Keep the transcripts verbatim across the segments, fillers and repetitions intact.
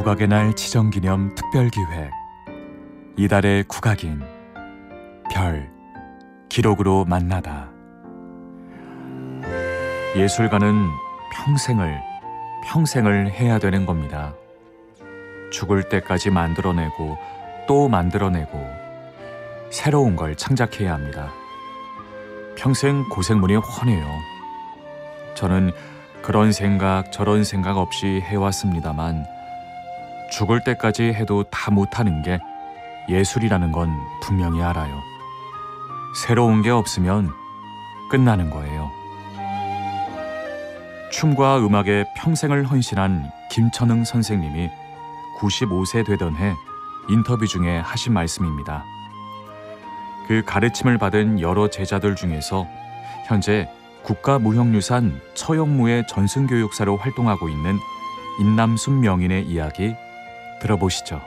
국악의 날 지정기념 특별기획 이달의 국악인 별 기록으로 만나다. 예술가는 평생을 평생을 해야 되는 겁니다. 죽을 때까지 만들어내고 또 만들어내고 새로운 걸 창작해야 합니다. 평생 고생문이 훤해요. 저는 그런 생각 저런 생각 없이 해왔습니다만 죽을 때까지 해도 다 못하는 게 예술이라는 건 분명히 알아요. 새로운 게 없으면 끝나는 거예요. 춤과 음악에 평생을 헌신한 김천흥 선생님이 구십오 세 되던 해 인터뷰 중에 하신 말씀입니다. 그 가르침을 받은 여러 제자들 중에서 현재 국가무형유산 처형무의 전승교육사로 활동하고 있는 인남순 명인의 이야기 들어보시죠.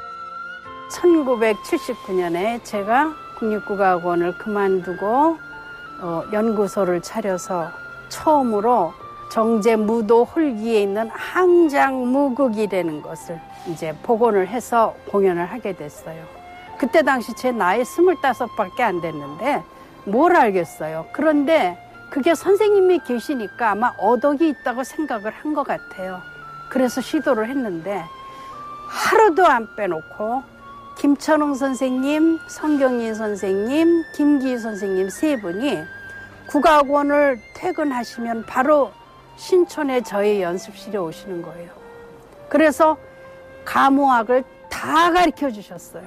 천구백칠십구 년에 제가 국립국악원을 그만두고 어, 연구소를 차려서 처음으로 정제무도 홀기에 있는 항장무극이라는 것을 이제 복원을 해서 공연을 하게 됐어요. 그때 당시 제 나이 스물다섯밖에 안 됐는데 뭘 알겠어요. 그런데 그게 선생님이 계시니까 아마 어덕이 있다고 생각을 한 것 같아요. 그래서 시도를 했는데 하루도 안 빼놓고 김천흥 선생님, 성경인 선생님, 김기희 선생님 세 분이 국악원을 퇴근하시면 바로 신촌에 저희 연습실에 오시는 거예요. 그래서 가무악을 다 가르쳐 주셨어요.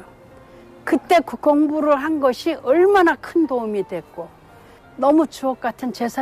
그때 그 공부를 한 것이 얼마나 큰 도움이 됐고 너무 주옥 같은 제